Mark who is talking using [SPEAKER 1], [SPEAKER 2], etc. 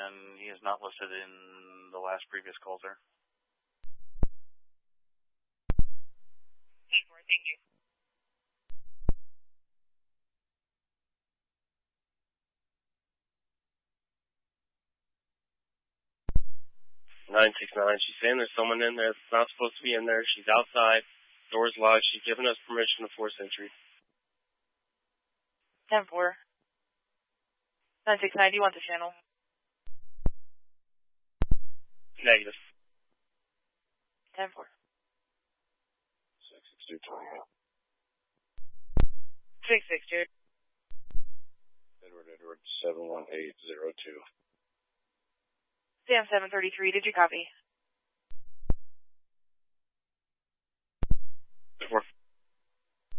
[SPEAKER 1] and he is not listed in the last previous call, sir.
[SPEAKER 2] 10-4, thank you.
[SPEAKER 3] 969. She's saying there's someone in there that's not supposed to be in there. She's outside. Door's locked. She's given us permission to force entry.
[SPEAKER 2] 10-4. 969, do you want the channel?
[SPEAKER 3] Negative.
[SPEAKER 2] 10-4.
[SPEAKER 3] 66228.
[SPEAKER 2] 662.
[SPEAKER 3] Edward 71802.
[SPEAKER 2] Sam 733, did you copy?
[SPEAKER 3] 4.